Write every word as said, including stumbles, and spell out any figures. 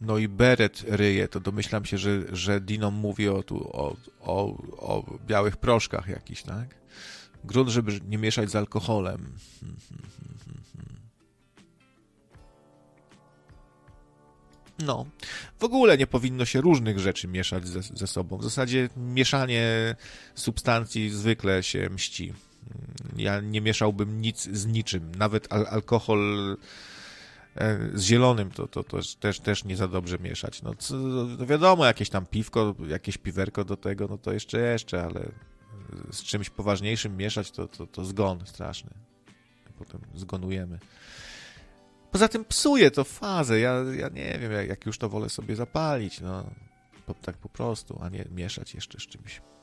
No i beret ryje, to domyślam się, że, że Dino mówi o, tu, o, o, o białych proszkach jakichś, tak? Grunt, żeby nie mieszać z alkoholem. No, w ogóle nie powinno się różnych rzeczy mieszać ze, ze sobą. W zasadzie mieszanie substancji zwykle się mści. Ja nie mieszałbym nic z niczym. Nawet al- alkohol z zielonym to, to, to też, też nie za dobrze mieszać. No, co, no wiadomo, jakieś tam piwko, jakieś piwerko do tego, no to jeszcze, jeszcze, ale z czymś poważniejszym mieszać to, to, to zgon straszny. Potem zgonujemy. Poza tym psuje to fazę. Ja, ja nie wiem, jak, jak już to wolę sobie zapalić, no. Po, tak po prostu, a nie mieszać jeszcze z czymś.